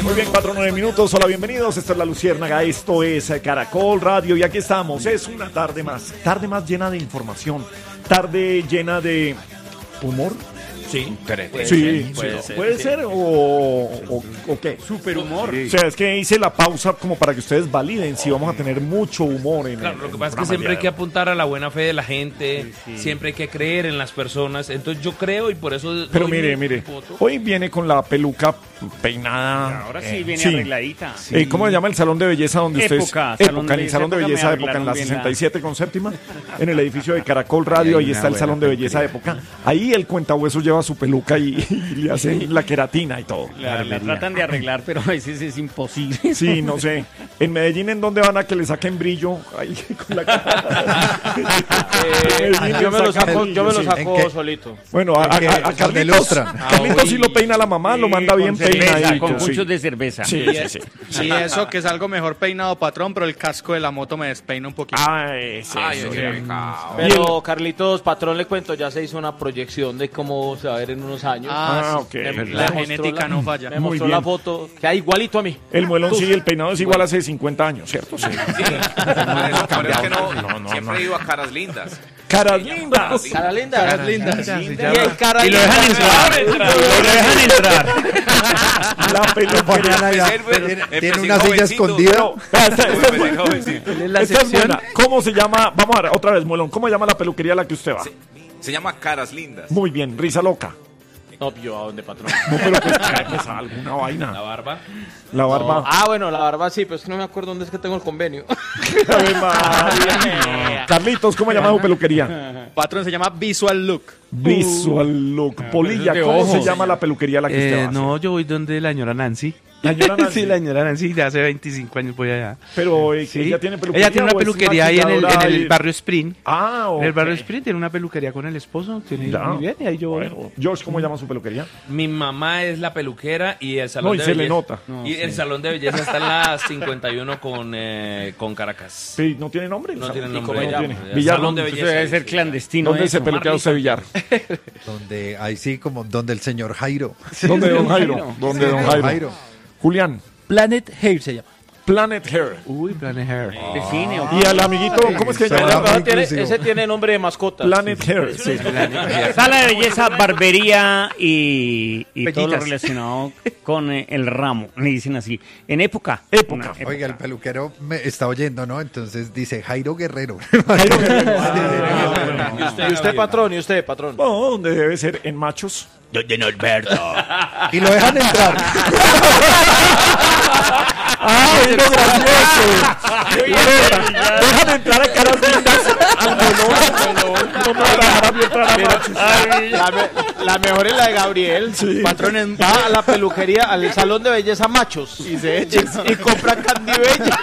Muy bien, 4-9 minutos. Hola, bienvenidos. Esta es La Luciérnaga. Esto es Caracol Radio. Y aquí estamos. Es una tarde más llena de información. Tarde llena de humor. Sí, puede ser o qué. Super humor. Sí. O sea, es que hice la pausa como para que ustedes validen si vamos a tener mucho humor en Claro, lo que pasa es que siempre hay que apuntar a la buena fe de la gente, siempre hay que creer en las personas. Entonces yo creo y por eso. Pero mire, hoy viene con la peluca peinada. Ahora sí viene arregladita. ¿Cómo se llama el salón de belleza donde ustedes? Salón de belleza época en la 67 con séptima, en el edificio de Caracol Radio. Ahí está el salón de belleza época. Ahí el cuentahuesos lleva su peluca y le hacen la queratina y todo. La tratan de arreglar, pero a veces es imposible. Sí, no sé. En Medellín, ¿en dónde van a que le saquen brillo? Ahí con la cara. Yo me lo saco solito. Bueno, a Carlitos sí lo peina la mamá, lo manda bien peinadito. Con muchos de cerveza. Sí. Y eso que es algo mejor peinado, patrón, pero el casco de la moto me despeina un poquito. Pero Carlitos, patrón, le cuento, ya se hizo una proyección de cómo se va a ver en unos años. Ok. La genética no falla. Me mostró la foto, que hay igualito a mí. El muelón sí, el peinado es igual hace 50 años, ¿cierto? Sí. Pero es que no, siempre he ido a Caras Lindas. Caras lindas. Cara linda. Y lo dejan entrar. La peluquería. Tiene una silla escondida. Esta es buena. ¿Cómo se llama? Vamos a ver, otra vez, muelón. ¿Cómo se llama la peluquería a la que usted va? Se llama Caras Lindas. Muy bien, risa loca. No, yo a dónde, patrón. No, pero pues alguna vaina. La barba. La barba. Bueno, la barba sí, pero es que no me acuerdo dónde es que tengo el convenio. Carlitos, ¿cómo se llama su peluquería? Patrón, se llama Visual Look. Visual Look. Polilla, ¿cómo se llama la peluquería a la que usted va? No, yo voy donde la señora Nancy. ¿La señora Nancy? Sí, la señora Nancy, de hace 25 años voy allá. Pero sí. ella tiene peluquería. Ella tiene una peluquería ahí en el barrio Spring. Ok. En el barrio Spring tiene una peluquería con el esposo. Tiene muy bien, y ahí yo voy. Bueno, George, ¿cómo llama su peluquería? Mi mamá es la peluquera y el salón No, y de se belleza. le nota. El salón de belleza está en la 51 con Caracas. Sí, ¿no tiene nombre? No tiene ¿Y nombre. cómo se llama? El Villar. salón de Eso belleza. debe ser clandestino. ¿Dónde se peluquea usted, Villar? Donde, ahí sí, como donde el señor Jairo. ¿Dónde don Jairo? ¿Dónde don Jairo? Julián. Planet Hair se llama. Planet Hair. Uy, Planet Hair. De cine. Y al amiguito, ¿cómo es que se llama? Ese tiene nombre de mascota. Planet Hair. Sí. Sala de belleza, barbería y todo lo relacionado con el ramo. Le dicen así. En época. Oiga, el peluquero me está oyendo, ¿no? Entonces dice Jairo Guerrero. ¿Y usted, patrón? No, ¿dónde debe ser? En Machos. Don Norberto. Y lo dejan entrar. ¡Ay, no, gracioso! Dejan entrar a Caras Lindas al melón. No me van a dejar a mí entrar a Machos. La mejor es la de Gabriel. Sí. Patrón, va a la peluquería, al salón de belleza Machos. Y se echa. Y compra Candy Bella.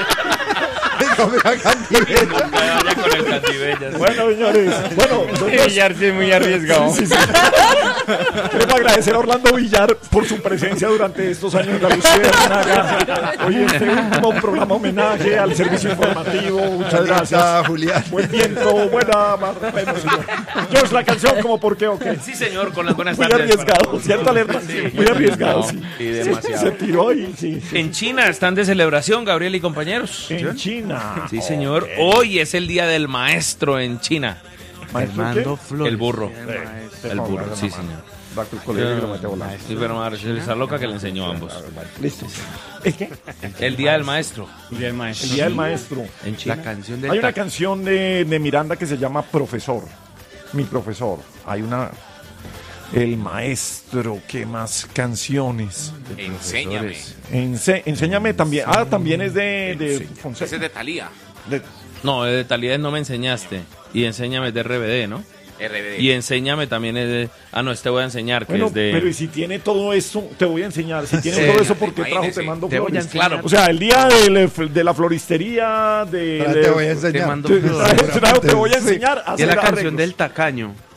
Vaya con el Candibellas. Bueno, señores. Bueno, Villar sí es muy arriesgado. Sí. Queremos agradecer a Orlando Villar por su presencia durante estos años en La Luciérnaga. Hoy este último programa homenaje al servicio informativo. Muchas gracias. Julián. Buen viento, buena bueno, señor. George, la canción como por qué o qué. Sí, señor, con las buenas Muy tardes. arriesgado, ¿cierto, Alerta? Muy arriesgado, sí. Sí, demasiado. Se tiró y sí. En China están de celebración, Gabriel y compañeros. En China. Sí, señor. Hoy es el día del maestro en China. Fernando Flores. El burro. El burro, sí, señor. Va con el colegio y lo mete a volar. Sí, pero Marcelo está loca que le enseñó a ambos. Listo. ¿Es qué? El día del maestro El día del maestro. en China. La canción del Hay una canción de Miranda que se llama Profesor. Mi profesor. Hay una... El maestro. ¿Qué más canciones? Enséñame. Enséñame también. También es de Fonseca. Ese es de Thalía. No, de Talía no me enseñaste. Y enséñame de RBD, ¿no? RBD. Y enséñame también es de... te voy a enseñar, que Bueno, es de... pero y si tiene todo eso, te voy a enseñar. Si tiene todo eso, ¿por qué trajo Te Mando Te voy a Flores? enseñar. Claro. O sea, el día de la floristería, Te voy a enseñar. Te mando Te flores. voy a enseñar a Y es la hacer canción arreglos. del tacaño.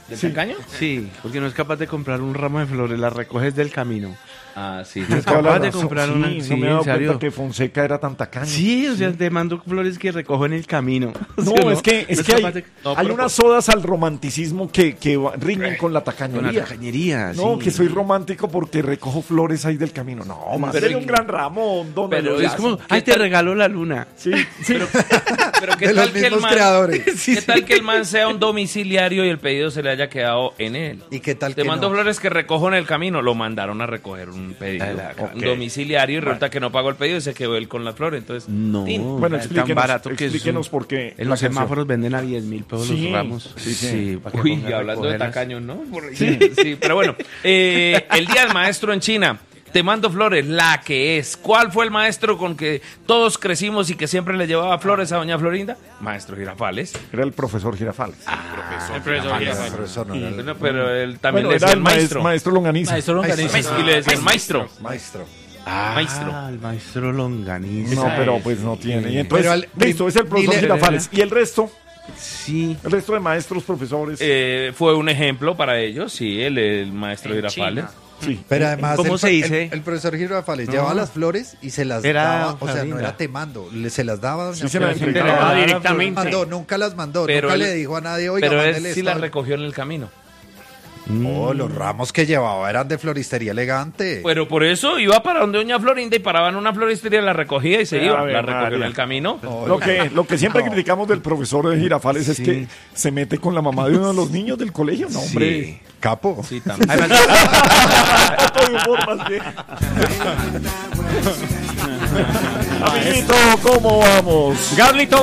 ¿Del tacaño? Sí, porque no es capaz de comprar un ramo de flores, las recoges del camino. Ah, sí. No es capaz de comprar una. Sí, Sí, no me he dado en serio. cuenta que Fonseca era tan tacaño. Sí, o sea, te mando flores que recojo en el camino. No, ¿Sí o es que No hay, capaz de- hay unas sodas al romanticismo que riñen con la Con la tacañería. tacañería, No, sí. que soy romántico porque recojo flores ahí del camino. No, más Pero sería un gran ramo, don pero Eloy. Es como, ay, te regalo la luna. Sí, sí. Pero ¿qué De tal los que el mismos man, creadores. ¿qué tal que el man sea un domiciliario y el pedido se le haya quedado en él? ¿Y qué tal Te que mandó no? flores que recojo en el camino, lo mandaron a recoger un pedido, un domiciliario y resulta que no pagó el pedido y se quedó él con las flores, entonces No, tin. Bueno, es explíquenos, tan barato que explíquenos por qué. en los semáforos venden a 10.000 pesos Sí, los ramos. sí. para que Uy, ponga a hablando de recogerlas. tacaños, ¿no? Sí, pero bueno, el Día del Maestro en China. Te mando flores, la que es. ¿Cuál fue el maestro con que todos crecimos y que siempre le llevaba flores a doña Florinda? Maestro Girafales. Era el profesor Girafales. El profesor El profesor no era el- Bueno, pero él también Bueno, le era decía el el maestro. maestro Longaniza. Maestro Longaniza. Y le decía el maestro. Maestro. Maestro. El maestro Longaniza. No, pero pues no tiene. Y entonces, Pero listo, es el profesor dile- Girafales. ¿Y el resto? Sí. El resto de maestros, profesores. Fue un ejemplo para ellos, sí, el maestro Girafales. Sí. Pero además, ¿Cómo el, se dice? El profesor Girafales llevaba las flores y se las Era daba, o sea, Florinda. no era temando, se las daba a doña Sí, se la Florinda. entregaba. Ah, directamente. Mandó, nunca las mandó, Pero nunca él- le dijo a nadie, oiga, Pero él mándele sí esto la a- recogió en el camino. Oh, los ramos que llevaba eran de floristería elegante. Pero por eso iba para donde doña Florinda y paraba en una floristería, la recogía y se iba. Ave La recogió en María. el camino. Lo que siempre criticamos del profesor de Girafales es Sí. que se mete con la mamá de uno de los niños del colegio. No, hombre. Capo. Sí, también. Todo de humor, más bien. Amiguito, ¿cómo vamos? Gablito,